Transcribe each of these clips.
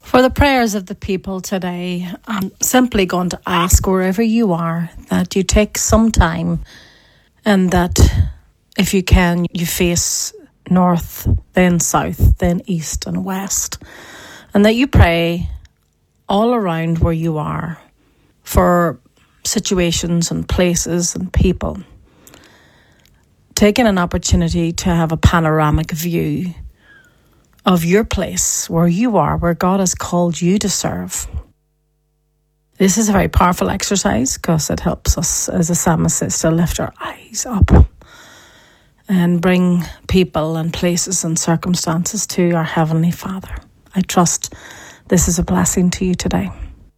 For the prayers of the people today, I'm simply going to ask wherever you are that you take some time and that if you can, you face north, then south, then east and west. And that you pray all around where you are for situations and places and people. Taking an opportunity to have a panoramic view of your place, where you are, where God has called you to serve. This is a very powerful exercise because it helps us, as the psalmist says, to lift our eyes up and bring people and places and circumstances to our Heavenly Father. I trust this is a blessing to you today.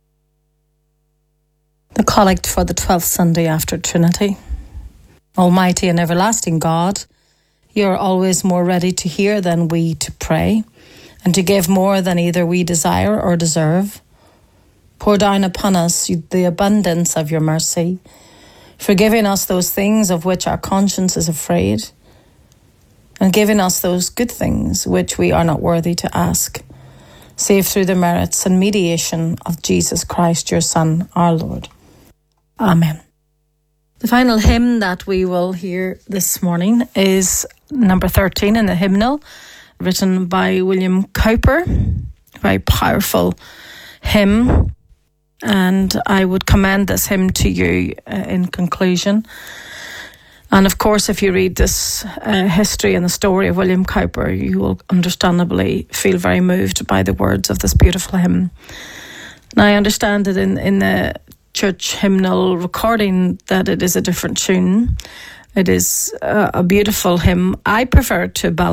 The Collect for the 12th Sunday after Trinity. Almighty and everlasting God, you are always more ready to hear than we to pray, and to give more than either we desire or deserve. Pour down upon us the abundance of your mercy, forgiving us those things of which our conscience is afraid, and giving us those good things which we are not worthy to ask, save through the merits and mediation of Jesus Christ, your Son, our Lord. Amen. The final hymn that we will hear this morning is number 13 in the hymnal, written by William Cowper. A very powerful hymn. And I would commend this hymn to you in conclusion. And of course, if you read this history and the story of William Cowper, you will understandably feel very moved by the words of this beautiful hymn. Now, I understand that in the church hymnal recording that it is a different tune. It is a beautiful hymn. I prefer to